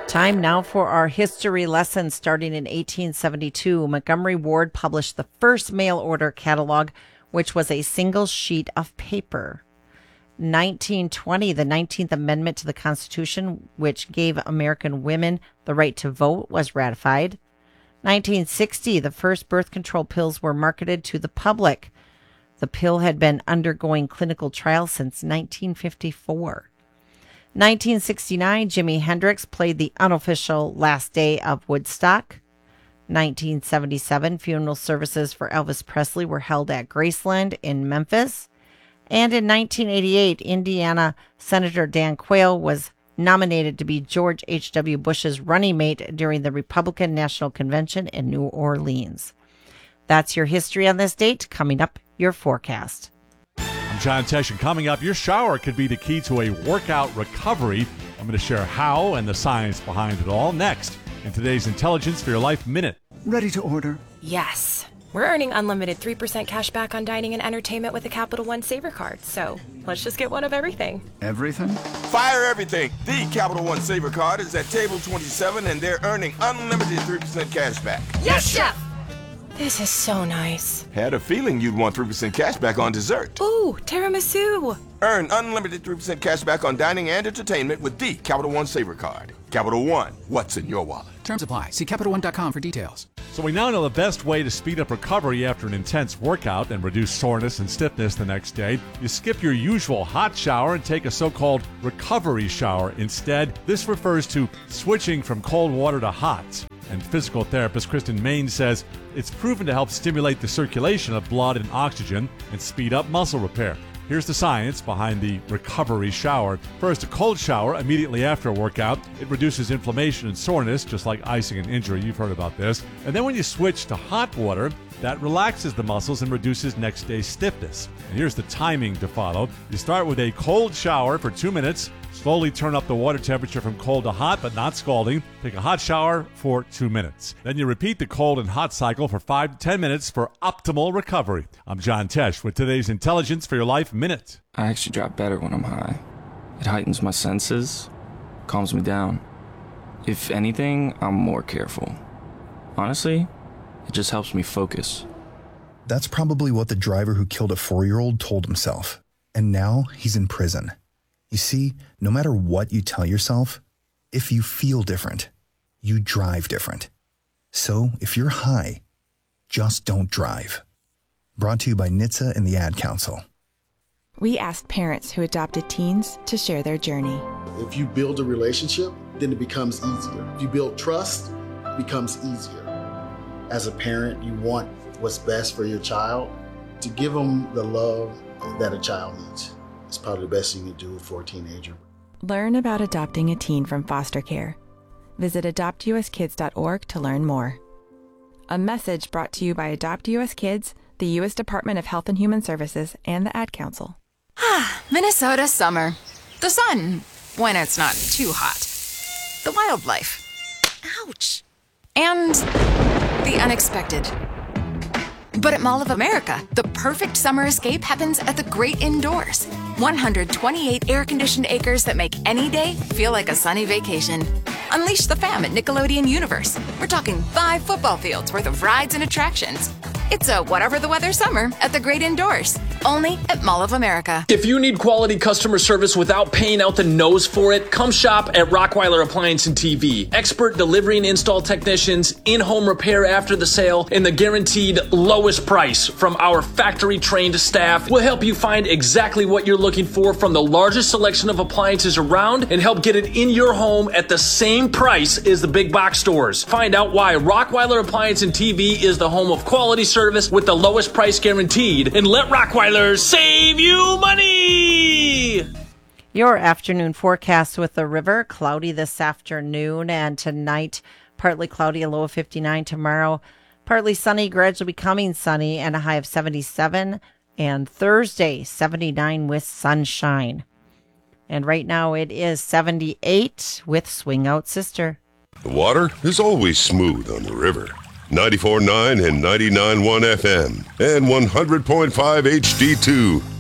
Time now for our history lesson. Starting in 1872, Montgomery Ward published the first mail order catalog, which was a single sheet of paper. 1920, the 19th Amendment to the Constitution, which gave American women the right to vote, was ratified. 1960, the first birth control pills were marketed to the public. The pill had been undergoing clinical trials since 1954. 1969, Jimi Hendrix played the unofficial last day of Woodstock. 1977, funeral services for Elvis Presley were held at Graceland in Memphis. And in 1988, Indiana Senator Dan Quayle was nominated to be George H.W. Bush's running mate during the Republican National Convention in New Orleans. That's your history on this date. Coming up, your forecast. I'm John Tesh, and coming up, your shower could be the key to a workout recovery. I'm going to share how and the science behind it all next in today's Intelligence for Your Life Minute. Ready to order? Yes. We're earning unlimited 3% cash back on dining and entertainment with the Capital One Saver Card. So let's just get one of everything. Everything? Fire everything. The Capital One Saver Card is at table 27, and they're earning unlimited 3% cash back. Yes, Chef! This is so nice. Had a feeling you'd want 3% cash back on dessert. Ooh, tiramisu. Earn unlimited 3% cash back on dining and entertainment with the Capital One Saver Card. Capital One, what's in your wallet? Terms apply. See CapitalOne.com for details. So we now know the best way to speed up recovery after an intense workout and reduce soreness and stiffness the next day. You skip your usual hot shower and take a so-called recovery shower instead. This refers to switching from cold water to hot. And physical therapist Kristen Main says it's proven to help stimulate the circulation of blood and oxygen and speed up muscle repair. Here's the science behind the recovery shower. First, a cold shower immediately after a workout. It reduces inflammation and soreness, just like icing an injury. You've heard about this. And then when you switch to hot water, that relaxes the muscles and reduces next day stiffness. And here's the timing to follow. You start with a cold shower for 2 minutes. Slowly turn up the water temperature from cold to hot, but not scalding. Take a hot shower for 2 minutes. Then you repeat the cold and hot cycle for 5 to 10 minutes for optimal recovery. I'm John Tesh with today's Intelligence for Your Life Minute. I actually drop better when I'm high. It heightens my senses, calms me down. If anything, I'm more careful. Honestly, it just helps me focus. That's probably what the driver who killed a 4-year-old told himself. And now he's in prison. You see, no matter what you tell yourself, if you feel different, you drive different. So if you're high, just don't drive. Brought to you by NHTSA and the Ad Council. We asked parents who adopted teens to share their journey. If you build a relationship, then it becomes easier. If you build trust, it becomes easier. As a parent, you want what's best for your child. To give them the love that a child needs. It's probably the best thing you do for a teenager. Learn about adopting a teen from foster care. Visit adoptuskids.org to learn more. A message brought to you by Adopt US Kids, the U.S. Department of Health and Human Services, and the Ad Council. Minnesota summer. The sun, when it's not too hot. The wildlife. Ouch. And the unexpected. But at Mall of America, the perfect summer escape happens at the great indoors. 128 air-conditioned acres that make any day feel like a sunny vacation. Unleash the fam at Nickelodeon Universe. We're talking 5 football fields worth of rides and attractions. It's a whatever the weather summer at the great indoors. Only at Mall of America. If you need quality customer service without paying out the nose for it, come shop at Rockweiler Appliance and TV. Expert delivery and install technicians, in-home repair after the sale, and the guaranteed lowest price from our factory-trained staff will help you find exactly what you're looking for from the largest selection of appliances around and help get it in your home at the same price as the big box stores. Find out why Rockweiler Appliance and TV is the home of quality service with the lowest price guaranteed, and let Rockweiler save you money! Your afternoon forecast with the river. Cloudy this afternoon and tonight. Partly cloudy, a low of 59. Tomorrow, partly sunny, gradually becoming sunny, and a high of 77. And Thursday, 79 with sunshine. And right now it is 78 with Swing Out Sister. The water is always smooth on the river. 94.9 and 99.1 FM and 100.5 HD2.